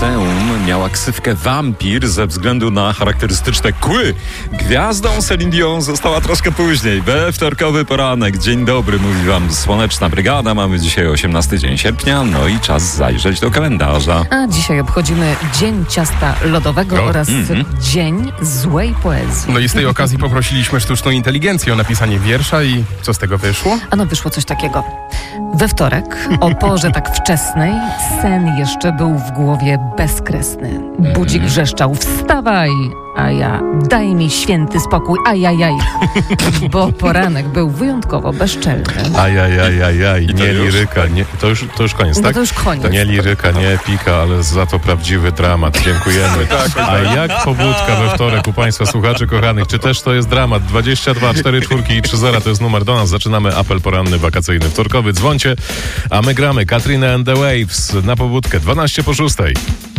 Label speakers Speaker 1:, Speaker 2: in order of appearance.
Speaker 1: liceum miała ksywkę wampir ze względu na charakterystyczne kły. Gwiazdą Celine Dion została troszkę później. We wtorkowy poranek. Dzień dobry, mówi wam Słoneczna Brygada. Mamy dzisiaj 18 dzień sierpnia, no i czas zajrzeć do kalendarza.
Speaker 2: A dzisiaj obchodzimy Dzień Ciasta Lodowego oraz Dzień Złej Poezji.
Speaker 3: No i z tej okazji poprosiliśmy sztuczną inteligencję o napisanie wiersza i co z tego wyszło?
Speaker 2: Ano wyszło coś takiego. We wtorek, o porze tak wczesnej, sen jeszcze był w głowie bezkresny. Budzik wrzeszczał: wstawaj! A ja: daj mi święty spokój, ajajaj. Bo poranek był wyjątkowo bezczelny.
Speaker 3: Ajajajajaj,
Speaker 1: I to
Speaker 3: nie
Speaker 1: już?
Speaker 3: liryka, nie, to już koniec,
Speaker 2: No
Speaker 3: tak?
Speaker 2: to już koniec.
Speaker 3: Nie liryka, nie epika, ale za to prawdziwy dramat. Dziękujemy. A jak pobudka we wtorek u Państwa słuchaczy kochanych? Czy też to jest dramat? 22 4 4 i 30 to jest numer do nas. Zaczynamy apel poranny, wakacyjny, wtorkowy. Dzwoncie, a my gramy Katrina and the Waves na pobudkę 12 po 6.